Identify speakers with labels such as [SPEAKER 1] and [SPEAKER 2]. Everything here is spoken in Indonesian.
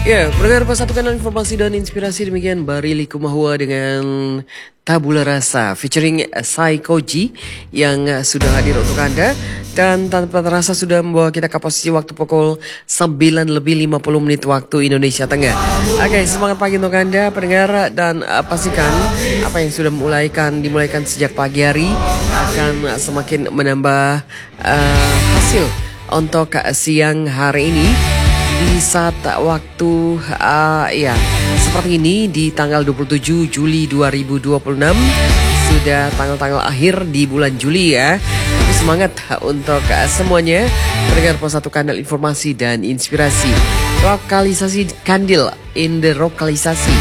[SPEAKER 1] Ya, pendengar satu kanal informasi dan inspirasi demikian Barili Kumahua dengan Tabula Rasa featuring Saikoji yang sudah hadir untuk Anda dan tanpa terasa sudah membawa kita ke posisi waktu pukul 9:50 waktu Indonesia Tengah. Oke, semangat pagi untuk Anda pendengar dan pastikan apa yang sudah dimulaikan sejak pagi hari akan semakin menambah hasil untuk siang hari ini. Di saat waktu seperti ini di tanggal 27 Juli 2026 sudah tanggal-tanggal akhir di bulan Juli ya. Tapi semangat untuk semuanya pendengar satu kanal informasi dan inspirasi. Lokalisasi Kandil in the lokalisasi